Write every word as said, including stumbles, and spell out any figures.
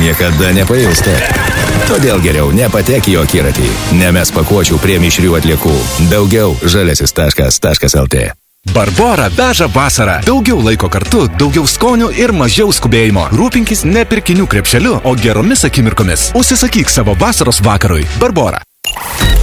niekada nepailsta. Todėl geriau nepatek į akiratį. Nemes pakuočių prie mišrių atliekų. Daugiau žaliasis taškas lt. Barbora veža vasarą. Daugiau laiko kartu, daugiau skonių ir mažiau skubėjimo. Rūpinkis ne pirkinių krepšeliu, o geromis akimirkomis. Užsisakyk savo vasaros vakarui. Barbora.